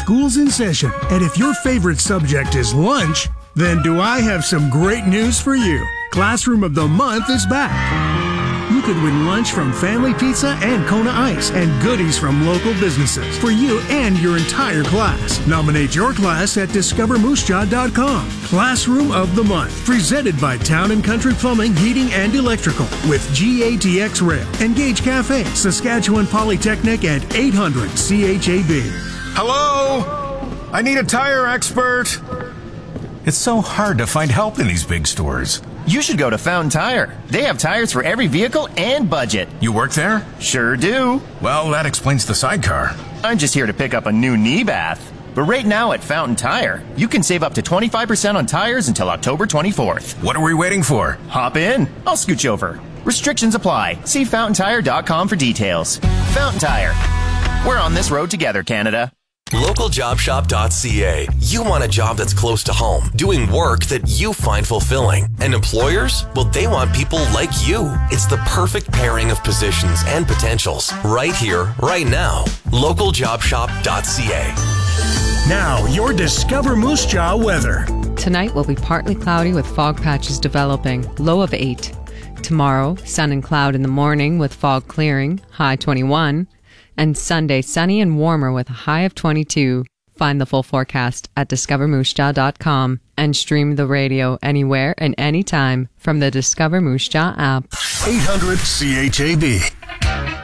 School's in session, and if your favorite subject is lunch, then do I have some great news for you. Classroom of the Month is back. You could win lunch from Family Pizza and Kona Ice and goodies from local businesses for you and your entire class. Nominate your class at discovermoosejaw.com. Classroom of the Month, presented by Town & Country Plumbing, Heating, and Electrical with GATX Rail, Engage Cafe, Saskatchewan Polytechnic, and 800 CHAB. Hello? I need a tire expert. It's so hard to find help in these big stores. You should go to Fountain Tire. They have tires for every vehicle and budget. You work there? Sure do. Well, that explains the sidecar. I'm just here to pick up a new knee bath. But right now at Fountain Tire, you can save up to 25% on tires until October 24th. What are we waiting for? Hop in. I'll scooch over. Restrictions apply. See fountaintire.com for details. Fountain Tire. We're on this road together, Canada. LocalJobShop.ca. You want a job that's close to home, doing work that you find fulfilling. And employers? Well, they want people like you. It's the perfect pairing of positions and potentials. Right here, right now. LocalJobShop.ca. Now, your Discover Moose Jaw weather. Tonight will be partly cloudy with fog patches developing, low of 8. Tomorrow, sun and cloud in the morning with fog clearing, high 21. And Sunday, sunny and warmer with a high of 22. Find the full forecast at discovermoosejaw.com and stream the radio anywhere and anytime from the Discover Moose Jaw app. 800 CHAB.